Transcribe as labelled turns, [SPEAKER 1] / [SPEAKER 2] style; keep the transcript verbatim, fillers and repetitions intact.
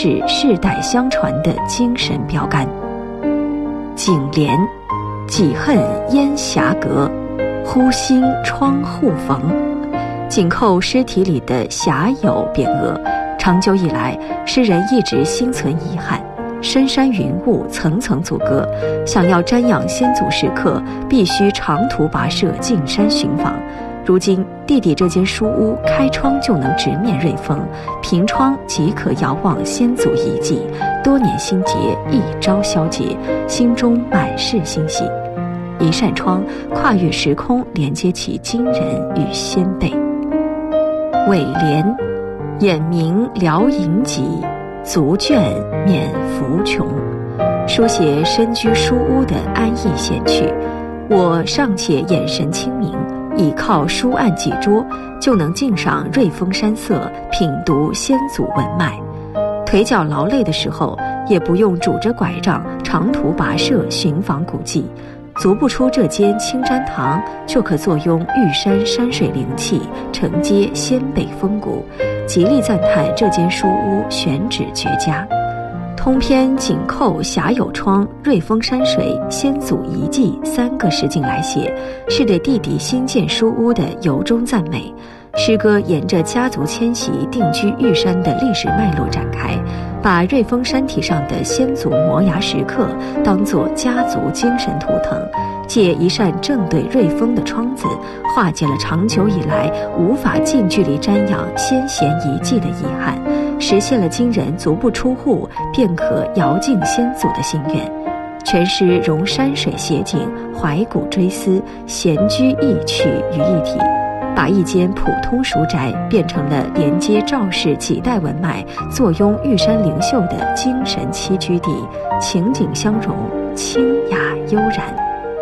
[SPEAKER 1] 是世代相传的精神标杆。颈联：几恨烟霞阁，忽心窗户缝。紧扣诗题里的侠友匾额，长久以来诗人一直心存遗憾，深山云雾层层阻隔，想要瞻仰先祖时刻，必须长途跋涉进山寻访。如今弟弟这间书屋开窗就能直面瑞风，凭窗即可遥望先祖遗迹，多年心结一朝消解，心中满是欣喜。一扇窗跨越时空，连接起今人与先辈。尾联：眼明聊隐己，足倦免浮穷。书写身居书屋的安逸闲趣，我尚且眼神清明，倚靠书案几桌，就能尽赏瑞风山色，品读先祖文脉。腿脚劳累的时候，也不用拄着拐杖长途跋涉寻访古迹，足不出这间清瞻堂，就可坐拥玉山山水灵气，承接先辈风骨，极力赞叹这间书屋选址绝佳。通篇紧扣峡有窗、瑞风山水、先祖遗迹三个实景来写，是对弟弟新建书屋的由衷赞美。诗歌沿着家族迁徙定居玉山的历史脉络展开，把瑞风山体上的先祖摩崖石刻当作家族精神图腾，借一扇正对瑞风的窗子，化解了长久以来无法近距离瞻仰先贤遗迹的遗憾，实现了今人足不出户便可遥敬先祖的心愿。全诗融山水写景、怀古追思、闲居逸趣于一体，把一间普通书宅变成了连接赵氏几代文脉、坐拥玉山灵秀的精神栖居地，情景相融，清雅悠然。